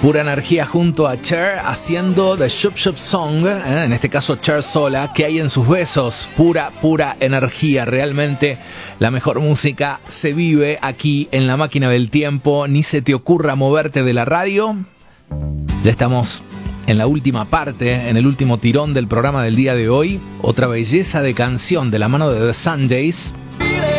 Pura energía junto a Cher haciendo The Shup Shup Song, en este caso Cher sola. ¿Qué hay en sus besos? Pura energía. Realmente la mejor música se vive aquí en la máquina del tiempo. Ni se te ocurra moverte de la radio. Ya estamos en la última parte, en el último tirón del programa del día de hoy. Otra belleza de canción de la mano de The Sundays.